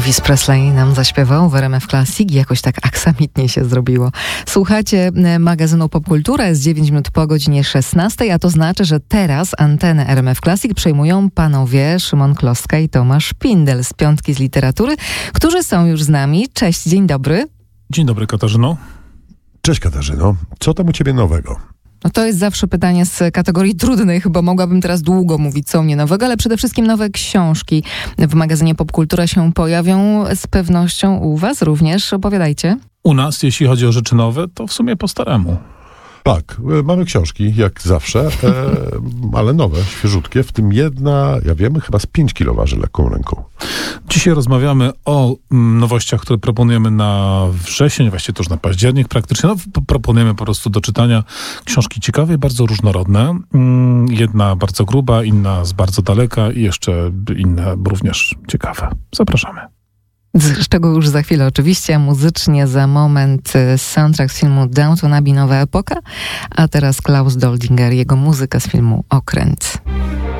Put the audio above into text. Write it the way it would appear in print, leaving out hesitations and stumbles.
Elvis Presley nam zaśpiewał w RMF Classic i jakoś tak aksamitnie się zrobiło. Słuchacie magazynu Popkultura, jest 9 minut po godzinie 16, a to znaczy, że teraz antenę RMF Classic przejmują panowie Szymon Klostka i Tomasz Pindel z Piątki z Literatury, którzy są już z nami. Cześć, dzień dobry. Dzień dobry, Katarzyno. Cześć, Katarzyno. Co tam u ciebie nowego? No to jest zawsze pytanie z kategorii trudnych, bo mogłabym teraz długo mówić, co u mnie nowego, ale przede wszystkim nowe książki w magazynie Popkultura się pojawią z pewnością u was również. Opowiadajcie. U nas, jeśli chodzi o rzeczy nowe, to w sumie po staremu. Tak, mamy książki, jak zawsze, ale nowe, świeżutkie, w tym jedna, ja wiem, chyba z 5 kilo waży lekką ręką. Dzisiaj rozmawiamy o nowościach, które proponujemy na wrzesień, właściwie to już na październik praktycznie. Proponujemy po prostu do czytania książki ciekawe i bardzo różnorodne. Jedna bardzo gruba, inna z bardzo daleka i jeszcze inne również ciekawe. Zapraszamy. Z czego już za chwilę oczywiście, muzycznie za moment soundtrack z filmu Downton Abbey Nowa Epoka, a teraz Klaus Doldinger, jego muzyka z filmu Okręt.